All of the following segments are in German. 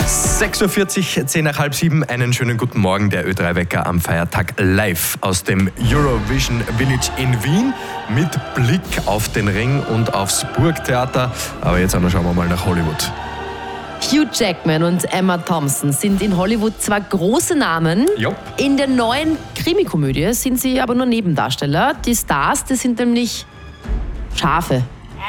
6.40 Uhr, 10 nach halb 7. Einen schönen guten Morgen, der Ö3-Wecker am Feiertag live aus dem Eurovision Village in Wien mit Blick auf den Ring und aufs Burgtheater. Aber jetzt schauen wir mal nach Hollywood. Hugh Jackman und Emma Thompson sind in Hollywood zwar große Namen, Jo. in der neuen Krimikomödie sind sie aber nur Nebendarsteller. Die Stars, das sind nämlich Schafe.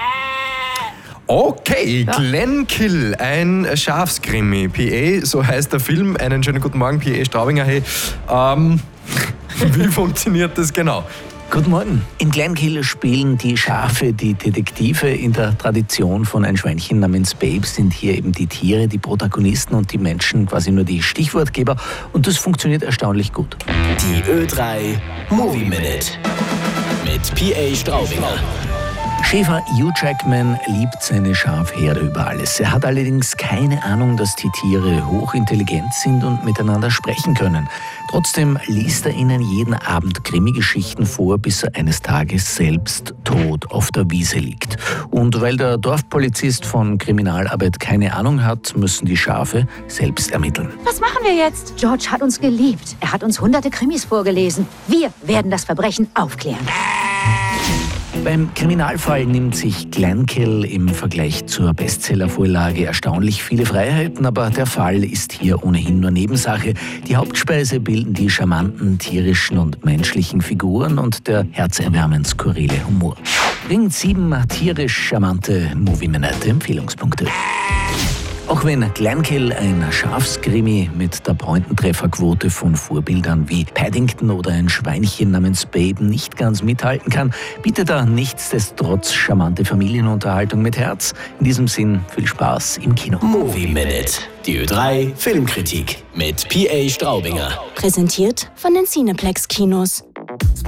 Okay, Glenn Kill, ein Schafskrimi. PA, so heißt der Film. Einen schönen guten Morgen, PA Straubinger. Hey, wie funktioniert das genau? Guten Morgen. In Glenkill spielen die Schafe die Detektive. In der Tradition von ein Schweinchen namens Babe sind hier eben die Tiere die Protagonisten und die Menschen quasi nur die Stichwortgeber. Und das funktioniert erstaunlich gut. Die Ö3 Movie Minute mit PA Straubinger. Schäfer Hugh Jackman liebt seine Schafherde über alles. Er hat allerdings keine Ahnung, dass die Tiere hochintelligent sind und miteinander sprechen können. Trotzdem liest er ihnen jeden Abend Krimi-Geschichten vor, bis er eines Tages selbst tot auf der Wiese liegt. Und weil der Dorfpolizist von Kriminalarbeit keine Ahnung hat, müssen die Schafe selbst ermitteln. Was machen wir jetzt? George hat uns geliebt. Er hat uns hunderte Krimis vorgelesen. Wir werden das Verbrechen aufklären. Beim Kriminalfall nimmt sich Glenkill im Vergleich zur Bestsellervorlage erstaunlich viele Freiheiten, aber der Fall ist hier ohnehin nur Nebensache. Die Hauptspeise bilden die charmanten tierischen und menschlichen Figuren und der herzerwärmend skurrile Humor. Bringt 7 tierisch charmante Movie-Minute-Empfehlungspunkte. Auch wenn Glenkill ein Schafskrimi mit der Pointentrefferquote von Vorbildern wie Paddington oder ein Schweinchen namens Babe nicht ganz mithalten kann, bietet er nichtsdestotrotz charmante Familienunterhaltung mit Herz. In diesem Sinn viel Spaß im Kino. Movie Minute. Die Ö3 Filmkritik mit PA Straubinger. Präsentiert von den Cineplex Kinos.